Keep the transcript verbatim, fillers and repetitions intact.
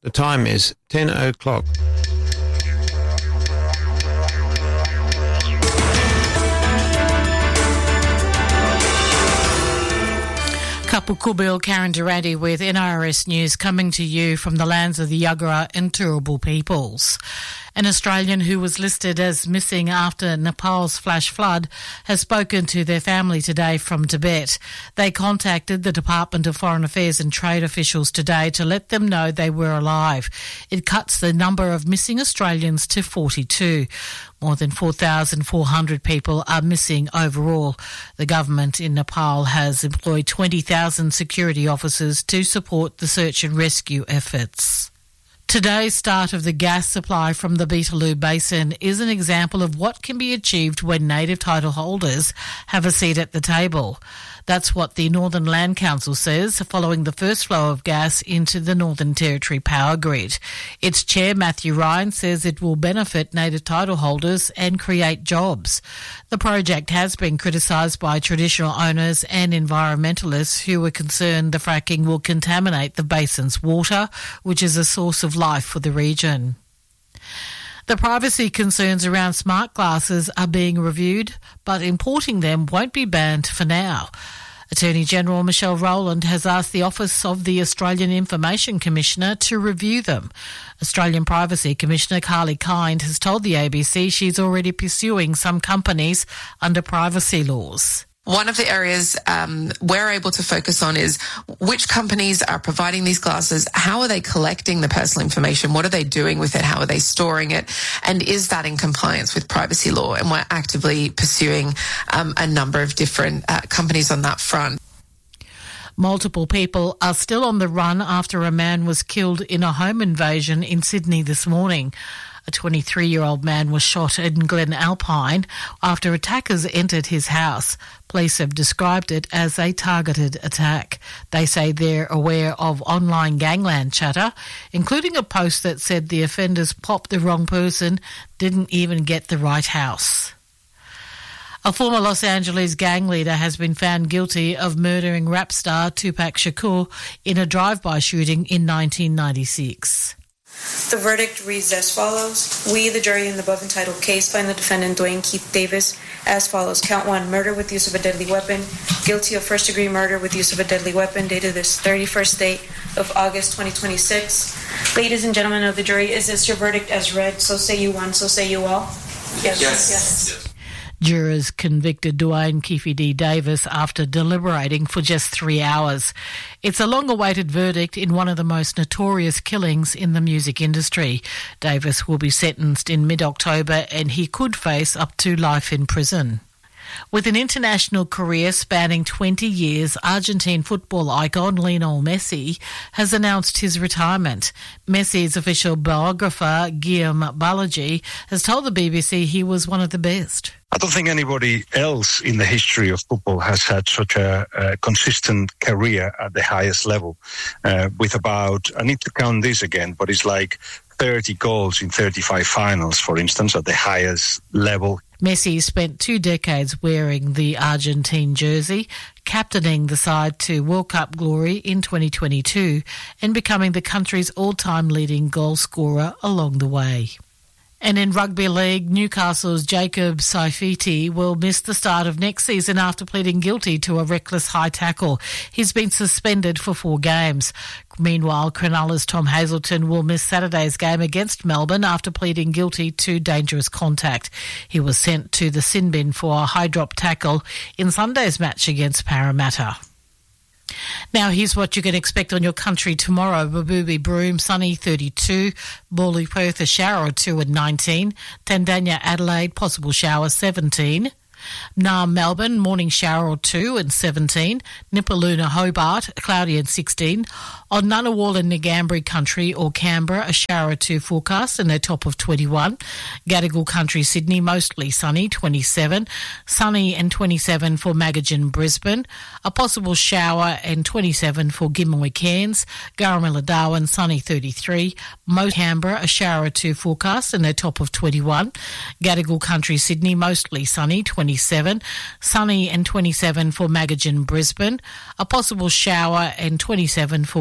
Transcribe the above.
The time is ten o'clock. Kapukubil Karen Durante with N R S News, coming to you from the lands of the Yagara and Turrbal peoples. An Australian who was listed as missing after Nepal's flash flood has spoken to their family today from Tibet. They contacted the Department of Foreign Affairs and Trade officials today to let them know they were alive. It cuts the number of missing Australians to forty-two. More than four thousand four hundred people are missing overall. The government in Nepal has employed twenty thousand security officers to support the search and rescue efforts. Today's start of the gas supply from the Beetaloo Basin is an example of what can be achieved when native title holders have a seat at the table. That's what the Northern Land Council says following the first flow of gas into the Northern Territory power grid. Its chair, Matthew Ryan, says it will benefit native title holders and create jobs. The project has been criticised by traditional owners and environmentalists who are concerned the fracking will contaminate the basin's water, which is a source of life for the region. The privacy concerns around smart glasses are being reviewed, but importing them won't be banned for now. Attorney General Michelle Rowland has asked the Office of the Australian Information Commissioner to review them. Australian Privacy Commissioner Carly Kind has told the A B C she's already pursuing some companies under privacy laws. One of the areas um, we're able to focus on is which companies are providing these glasses, how are they collecting the personal information, what are they doing with it, how are they storing it, and is that in compliance with privacy law? And we're actively pursuing um, a number of different uh, companies on that front. Multiple people are still on the run after a man was killed in a home invasion in Sydney this morning. A twenty-three-year-old man was shot in Glen Alpine after attackers entered his house. Police have described it as a targeted attack. They say they're aware of online gangland chatter, including a post that said the offenders popped the wrong person, didn't even get the right house. A former Los Angeles gang leader has been found guilty of murdering rap star Tupac Shakur in a drive-by shooting in nineteen ninety-six. The verdict reads as follows. We, the jury in the above entitled case, find the defendant Dwayne Keith Davis as follows. Count one, murder with use of a deadly weapon. Guilty of first-degree murder with use of a deadly weapon, dated this thirty-first day of August twenty twenty-six. Ladies and gentlemen of the jury, is this your verdict as read? So say you one, so say you all. Yes. Yes. yes. yes. Jurors convicted Dwayne Keefe D. Davis after deliberating for just three hours. It's a long-awaited verdict in one of the most notorious killings in the music industry. Davis will be sentenced in mid-October and he could face up to life in prison. With an international career spanning twenty years, Argentine football icon Lionel Messi has announced his retirement. Messi's official biographer, Guillaume Balaji, has told the B B C he was one of the best. I don't think anybody else in the history of football has had such a, a consistent career at the highest level, uh, with about, I need to count this again, but it's like thirty goals in thirty-five finals, for instance, at the highest level. Messi spent two decades wearing the Argentine jersey, captaining the side to World Cup glory in twenty twenty-two and becoming the country's all-time leading goal scorer along the way. And in rugby league, Newcastle's Jacob Saifiti will miss the start of next season after pleading guilty to a reckless high tackle. He's been suspended for four games. Meanwhile, Cronulla's Tom Hazelton will miss Saturday's game against Melbourne after pleading guilty to dangerous contact. He was sent to the sin bin for a high drop tackle in Sunday's match against Parramatta. Now, here's what you can expect on your country tomorrow. Baboobie Broome, sunny, thirty-two. Bawley Perth, a shower or two at nineteen. Tandanya Adelaide, possible shower, seventeen. Naarm Melbourne, morning shower or two and seventeen. Nipaluna Hobart, cloudy and sixteen. On Ngunnawal and Ngambri Country or Canberra, a shower or two forecast and a top of twenty-one. Gadigal Country Sydney, mostly sunny, twenty-seven. Sunny and twenty-seven for Magajan Brisbane. A possible shower and twenty-seven for Gimuy Cairns. Garamilla Darwin, sunny, thirty-three. Most Canberra, a shower or two forecast and a top of twenty-one. Gadigal Country Sydney, mostly sunny, twenty-seven. Sunny and twenty-seven for Magajan Brisbane. A possible shower and twenty-seven for